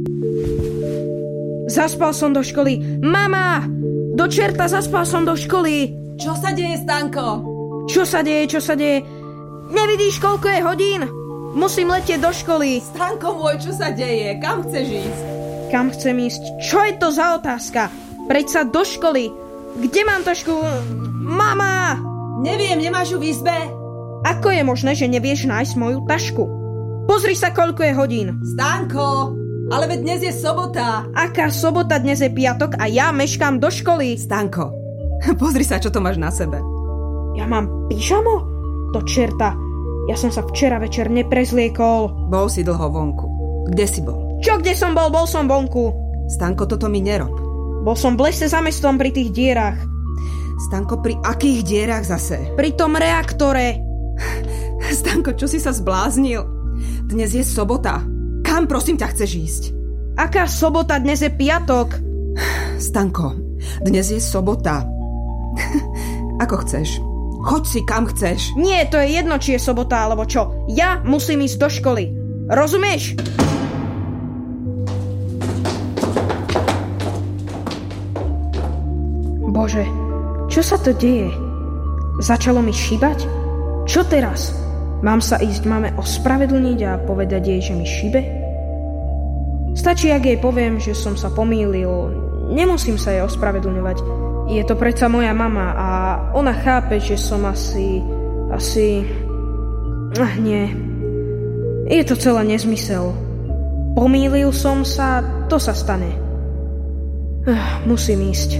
Zaspal som do školy. Mama! Do čerta, zaspal som do školy. Čo sa deje, Stanko? Čo sa deje? Nevidíš, koľko je hodín? Musím letieť do školy. Stanko môj, čo sa deje? Kam chceš ísť? Kam chcem ísť? Čo je to za otázka? Preď sa do školy. Kde mám tašku? Mama! Neviem, nemáš ju v izbe? Ako je možné, že nevieš nájsť moju tašku? Pozri sa, koľko je hodín. Stanko, ale veď dnes je sobota. Aká sobota? Dnes je piatok a ja meškám do školy. Stanko, pozri sa, čo to máš na sebe. Ja mám pyžamo? Do čerta. Ja som sa včera večer neprezliekol. Bol si dlho vonku. Kde si bol? Čo, kde som bol? Bol som vonku. Stanko, toto mi nerob. Bol som v lese za mestom pri tých dierach. Stanko, pri akých dierach zase? Pri tom reaktore. Stanko, čo si sa zbláznil? Dnes je sobota. Kam, prosím ťa, chceš ísť? Aká sobota? Dnes je piatok. Stanko, dnes je sobota. Ako chceš. Choď si, kam chceš. Nie, to je jedno, či je sobota, alebo čo. Ja musím ísť do školy. Rozumieš? Bože, čo sa to deje? Začalo mi šíbať? Čo teraz? Mám sa ísť mame ospravedlniť a povedať jej, že mi šíbe? Stačí, ak jej poviem, že som sa pomýlil. Nemusím sa jej ospravedlňovať. Je to predsa moja mama a ona chápe, že som asi... Nie. Je to celé nezmysel. Pomýlil som sa, to sa stane. Musím ísť.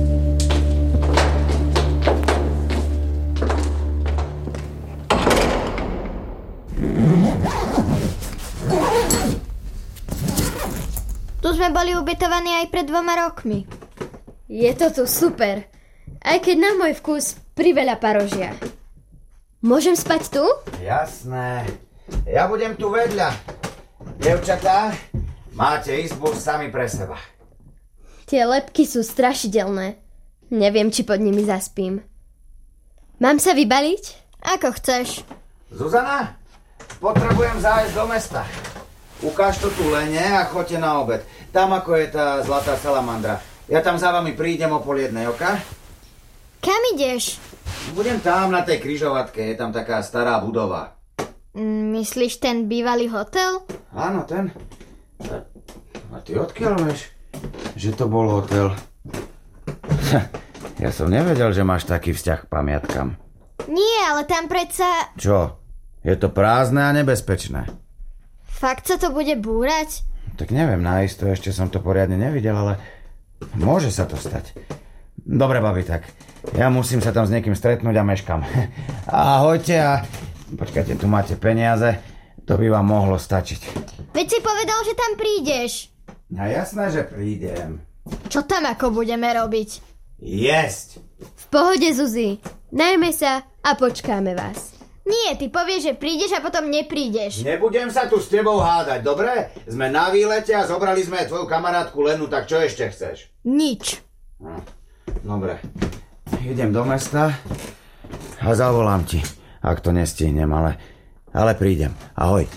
Tu sme boli ubytovaní aj pred 2 rokmi. Je to tu super. Aj keď na môj vkus priveľa parožia. Môžem spať tu? Jasné. Ja budem tu vedľa. Devčatá, máte izbu sami pre seba. Tie lebky sú strašidelné. Neviem, či pod nimi zaspím. Mám sa vybaliť? Ako chceš. Zuzana, potrebujem zájsť do mesta. Ukáž to tu Lene a choďte na obed. Tam, ako je tá zlatá salamandra. Ja tam za vami prídem o 12:30, oka? Kam ideš? Budem tam na tej križovatke, je tam taká stará budova. Myslíš ten bývalý hotel? Áno, ten. A ty odkiaľ vieš, že to bol hotel? Ja som nevedel, že máš taký vzťah k pamiatkam. Nie, ale tam predsa... Čo? Je to prázdne a nebezpečné. Fakt sa to bude búrať? Tak neviem, naisto ešte som to poriadne nevidel, ale môže sa to stať. Dobre, babi, tak ja musím sa tam s niekým stretnúť a meškam. Ahojte a... Počkajte, tu máte peniaze, to by vám mohlo stačiť. Veď si povedal, že tam prídeš. No jasné, že prídem. Čo tam ako budeme robiť? Jesť! V pohode, Zuzi. Najme sa a počkáme vás. Nie, ty povieš, že prídeš a potom neprídeš. Nebudem sa tu s tebou hádať, dobre? Sme na výlete a zobrali sme tvoju kamarátku Lenu, tak čo ešte chceš? Nič. No, dobre, idem do mesta a zavolám ti, ak to nestihnem, ale prídem. Ahoj.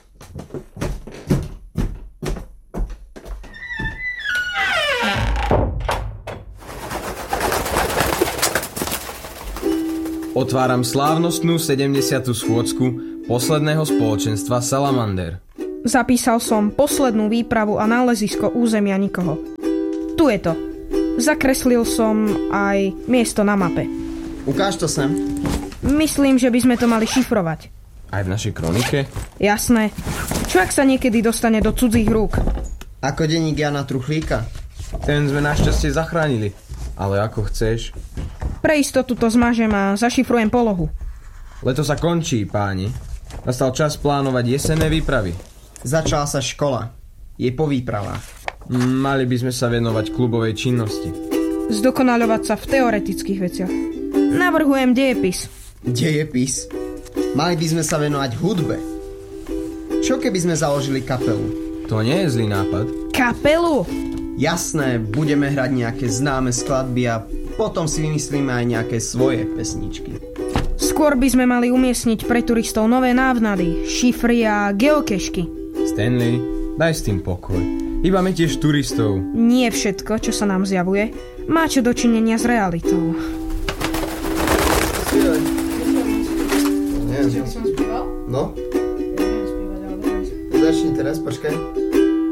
Otváram slávnostnú 70. schôdzku posledného spoločenstva Salamander. Zapísal som poslednú výpravu a nálezisko územia nikoho. Tu je to. Zakreslil som aj miesto na mape. Ukáž to sem. Myslím, že by sme to mali šifrovať. Aj v našej kronike? Jasné. Čo ak sa niekedy dostane do cudzích rúk? Ako denník Jana Truchlíka. Ten sme našťastie zachránili. Ale ako chceš. Pre istotu to zmažem a zašifrujem polohu. Leto sa končí, páni. Nastal čas plánovať jesenné výpravy. Začala sa škola. Je po výpravách. Mali by sme sa venovať klubovej činnosti. Zdokonaľovať sa v teoretických veciach. Navrhujem dejepis. Dejepis? Mali by sme sa venovať hudbe. Čo keby sme založili kapelu? To nie je zlý nápad. Kapelu? Jasné, budeme hrať nejaké známe skladby a potom si vymyslíme aj nejaké svoje pesničky. Skôr by sme mali umiestniť pre turistov nové návnady, šifry a geokešky. Stanley, daj s tým pokoj. Iba my tiež turistov. Nie všetko, čo sa nám zjavuje, má čo dočinenia s realitou. No? Začni teraz, počkaj.